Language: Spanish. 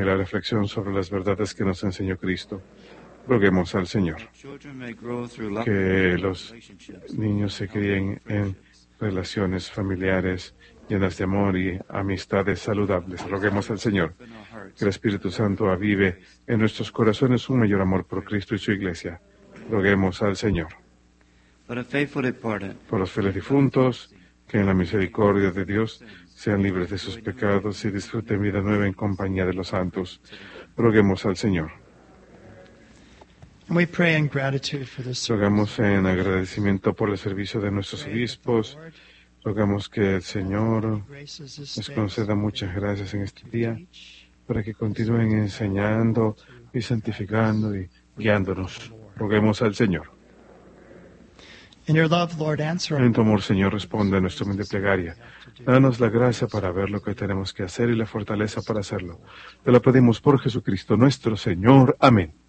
y la reflexión sobre las verdades que nos enseñó Cristo. Roguemos al Señor que los niños se críen en relaciones familiares llenas de amor y amistades saludables. Roguemos al Señor que el Espíritu Santo avive en nuestros corazones un mayor amor por Cristo y su Iglesia. Roguemos al Señor por los fieles difuntos, que en la misericordia de Dios sean libres de sus pecados y disfruten vida nueva en compañía de los santos. Roguemos al Señor. Rogamos en agradecimiento por el servicio de nuestros obispos. Rogamos que el Señor nos conceda muchas gracias en este día para que continúen enseñando y santificando y guiándonos. Roguemos al Señor. En tu amor, Señor, responde a nuestra humilde plegaria. Danos la gracia para ver lo que tenemos que hacer y la fortaleza para hacerlo. Te lo pedimos por Jesucristo nuestro Señor. Amén.